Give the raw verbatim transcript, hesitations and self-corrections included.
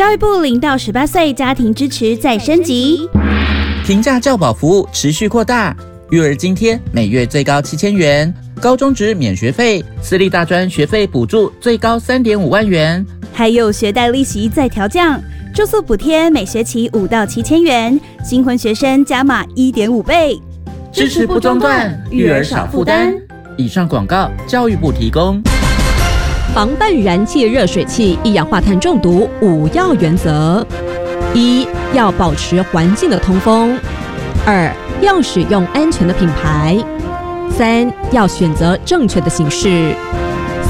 教育部零到十八岁家庭支持再升级， 平价教保服务持续扩大，育儿津贴每月最高七千元，高中职免学费，私立大专学费补助最高三点五万元， 还有学贷利息再调降，住宿补贴每学期五到七千元，新婚学生加码一点五倍， 支持不中断，育儿少负担。以上广告，教育部提供。 防范燃气热水器一氧化碳中毒五要原则：一、要保持环境的通风；二、要使用安全的品牌；三、要选择正确的形式；